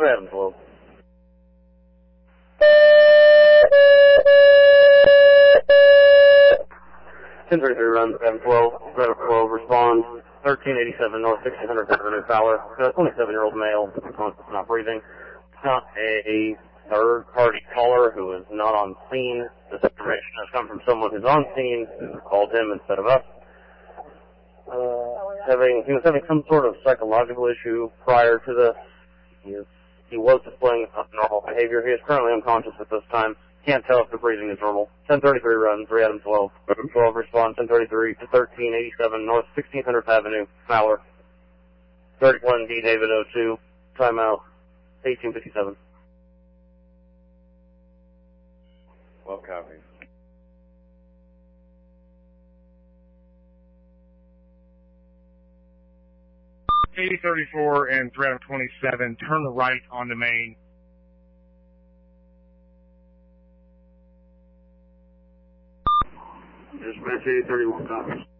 Adam 12. Run, Adam 12, Adam 12, respond, 1387 North 1600 Avenue, Fowler. 27-year-old male, not breathing. Not a third-party caller who is not on scene. This information has come from someone who's on scene, who called him instead of us. He was having some sort of psychological issue prior to this. He was displaying abnormal behavior. He is currently unconscious at this time. Can't tell if the breathing is normal. 1033 run, 3 Adam 12. Adam 12 respond, 1033 to 1387 North 1600 Avenue, Fowler. 31D David 02, timeout, 1857. Well copies. $8034 and 3 Adam 27, turn the right on the main. Dispatch 8031 copies.